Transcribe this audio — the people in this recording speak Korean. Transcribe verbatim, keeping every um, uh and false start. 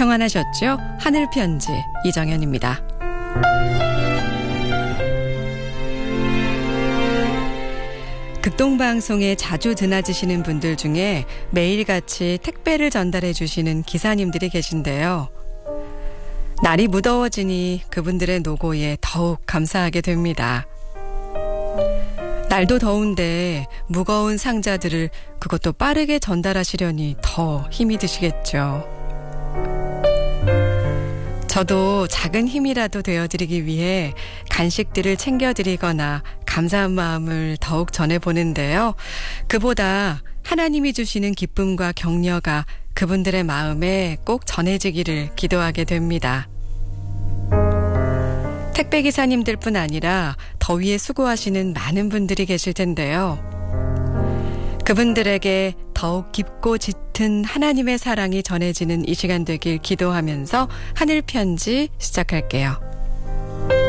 평안하셨죠? 하늘편지 이정현입니다. 극동방송에 자주 드나드시는 분들 중에 매일같이 택배를 전달해 주시는 기사님들이 계신데요. 날이 무더워지니 그분들의 노고에 더욱 감사하게 됩니다. 날도 더운데 무거운 상자들을 그것도 빠르게 전달하시려니 더 힘이 드시겠죠. 저도 작은 힘이라도 되어드리기 위해 간식들을 챙겨드리거나 감사한 마음을 더욱 전해보는데요. 그보다 하나님이 주시는 기쁨과 격려가 그분들의 마음에 꼭 전해지기를 기도하게 됩니다. 택배기사님들뿐 아니라 더위에 수고하시는 많은 분들이 계실 텐데요. 그분들에게 더욱 깊고 짙은 하나님의 사랑이 전해지는 이 시간 되길 기도하면서 하늘편지 시작할게요.